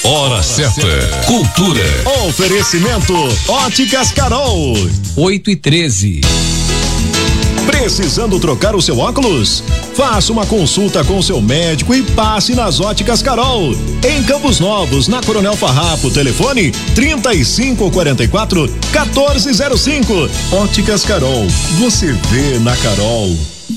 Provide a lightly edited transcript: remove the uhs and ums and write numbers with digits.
Hora certa. Cultura. Oferecimento Óticas Carol. 8h13. Precisando trocar o seu óculos? Faça uma consulta com seu médico e passe nas Óticas Carol. Em Campos Novos, na Coronel Farrapo, telefone 3544-1405. Óticas Carol, você vê na Carol.